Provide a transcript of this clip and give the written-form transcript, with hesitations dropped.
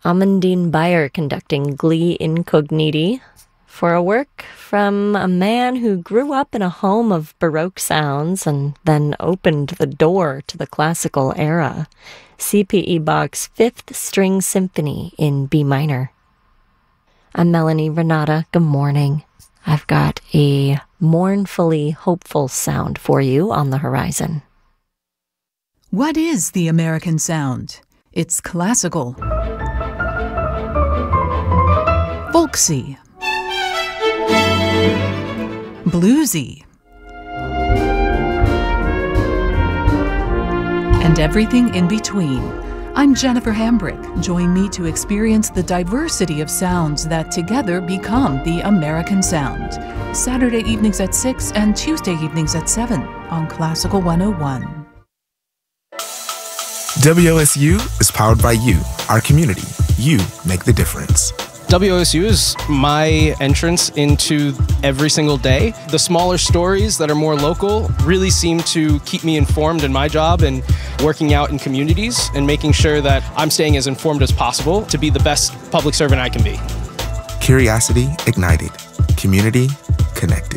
Amandine Bayer conducting Glee Incogniti for a work from a man who grew up in a home of Baroque sounds and then opened the door to the classical era. C.P.E. Bach's Fifth String Symphony in B minor. I'm Melanie Renata. Good morning. I've got a mournfully hopeful sound for you on the horizon. What is the American sound? It's classical, folksy, bluesy, and everything in between. I'm Jennifer Hambrick. Join me to experience the diversity of sounds that together become the American sound. Saturday evenings at 6 and Tuesday evenings at 7 on Classical 101. WOSU is powered by you, our community. You make the difference. WOSU is my entrance into every single day. The smaller stories that are more local really seem to keep me informed in my job and working out in communities and making sure that I'm staying as informed as possible to be the best public servant I can be. Curiosity ignited. Community connected.